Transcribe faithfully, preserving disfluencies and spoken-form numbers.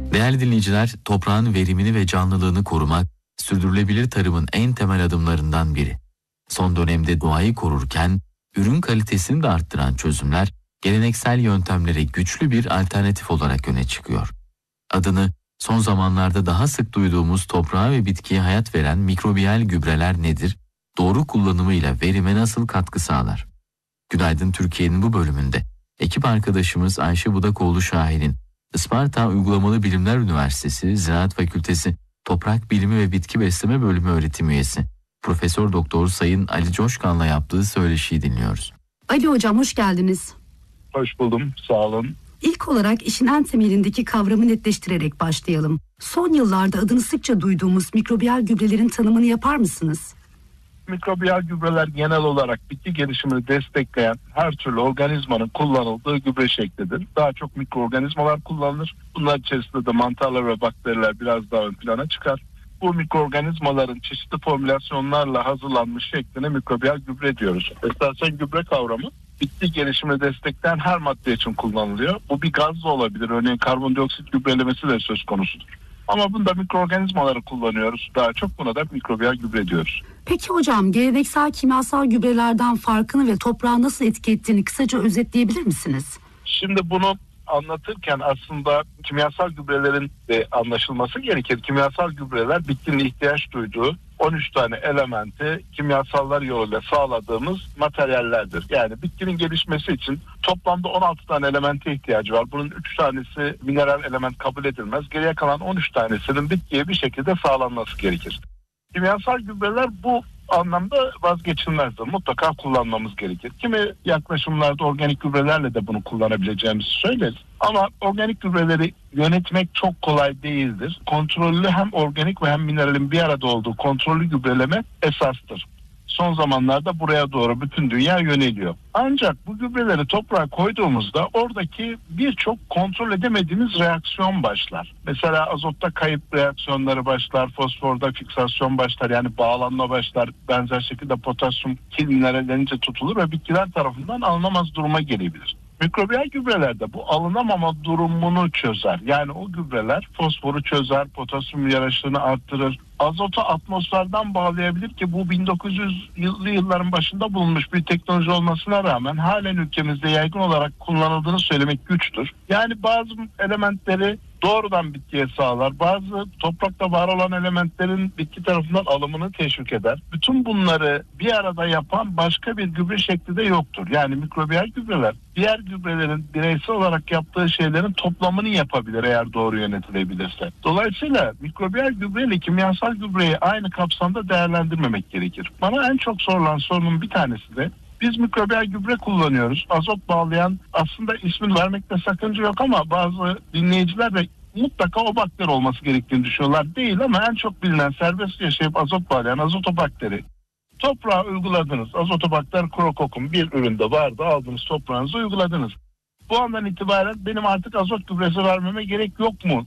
Değerli dinleyiciler, toprağın verimini ve canlılığını korumak, sürdürülebilir tarımın en temel adımlarından biri. Son dönemde doğayı korurken, ürün kalitesini de arttıran çözümler, geleneksel yöntemlere güçlü bir alternatif olarak öne çıkıyor. Adını son zamanlarda daha sık duyduğumuz toprağa ve bitkiye hayat veren mikrobiyal gübreler nedir? Doğru kullanımıyla verime nasıl katkı sağlar? Günaydın Türkiye'nin bu bölümünde ekip arkadaşımız Ayşe Budakoğlu Şahin'in Isparta Uygulamalı Bilimler Üniversitesi Ziraat Fakültesi Toprak Bilimi ve Bitki Besleme Bölümü öğretim üyesi Profesör Doktor Sayın Ali Coşkan'la yaptığı söyleşiyi dinliyoruz. Ali Hocam hoş geldiniz. Hoş buldum, sağ olun. İlk olarak işin en temelindeki kavramı netleştirerek başlayalım. Son yıllarda adını sıkça duyduğumuz mikrobiyal gübrelerin tanımını yapar mısınız? Mikrobiyal gübreler genel olarak bitki gelişimini destekleyen her türlü organizmanın kullanıldığı gübre şeklidir. Daha çok mikroorganizmalar kullanılır. Bunlar içerisinde de mantarlar ve bakteriler biraz daha ön plana çıkar. Bu mikroorganizmaların çeşitli formülasyonlarla hazırlanmış şekline mikrobiyal gübre diyoruz. Esasen gübre kavramı bitki gelişimini destekleyen her madde için kullanılıyor. Bu bir gaz da olabilir. Örneğin karbondioksit gübrelemesi de söz konusudur. Ama bunda mikroorganizmaları kullanıyoruz. Daha çok buna da mikrobiyal gübre diyoruz. Peki hocam, geleneksel kimyasal gübrelerden farkını ve toprağı nasıl etki ettiğini kısaca özetleyebilir misiniz? Şimdi bunu anlatırken aslında kimyasal gübrelerin de anlaşılması gerekir. Kimyasal gübreler bitkinin ihtiyaç duyduğu on üç tane elementi kimyasallar yoluyla sağladığımız materyallerdir. Yani bitkinin gelişmesi için toplamda on altı tane elemente ihtiyacı var. Bunun üç tanesi mineral element kabul edilmez. Geriye kalan on üç tanesinin bitkiye bir şekilde sağlanması gerekir. Kimyasal gübreler bu anlamda vazgeçilmezdir. Mutlaka kullanmamız gerekir. Kimi yaklaşımlarda organik gübrelerle de bunu kullanabileceğimizi söyleriz. Ama organik gübreleri yönetmek çok kolay değildir. Kontrollü hem organik ve hem mineralin bir arada olduğu kontrollü gübreleme esastır. Son zamanlarda buraya doğru bütün dünya yöneliyor. Ancak bu gübreleri toprağa koyduğumuzda oradaki birçok kontrol edemediğimiz reaksiyon başlar. Mesela azotta kayıp reaksiyonları başlar, fosforda fiksasyon başlar, yani bağlanma başlar. Benzer şekilde potasyum kil minerallerince tutulur ve bitkiler tarafından alınamaz duruma gelebilir. Mikrobiyal gübrelerde bu alınamama durumunu çözer. Yani o gübreler fosforu çözer, potasyum yarışını arttırır. Azotu atmosferden bağlayabilir ki bu bin dokuz yüzlü yılların başında bulunmuş bir teknoloji olmasına rağmen halen ülkemizde yaygın olarak kullanıldığını söylemek güçtür. Yani bazı elementleri doğrudan bitkiye sağlar. Bazı toprakta var olan elementlerin bitki tarafından alımını teşvik eder. Bütün bunları bir arada yapan başka bir gübre şekli de yoktur. Yani mikrobiyal gübreler diğer gübrelerin bireysel olarak yaptığı şeylerin toplamını yapabilir eğer doğru yönetilebilirse. Dolayısıyla mikrobiyal gübre ile kimyasal gübreyi aynı kapsamda değerlendirmemek gerekir. Bana en çok sorulan sorunun bir tanesi de biz mikrobiyal gübre kullanıyoruz. Azot bağlayan, aslında ismini vermekte sakınca yok ama bazı dinleyiciler de mutlaka o bakteri olması gerektiğini düşünüyorlar. Değil ama en çok bilinen serbest yaşayıp azot bağlayan azotobakteri. Toprağa uyguladınız. Azotobakter krokokum bir üründe vardı. Aldınız toprağınıza uyguladınız. Bu andan itibaren benim artık azot gübresi vermeme gerek yok mu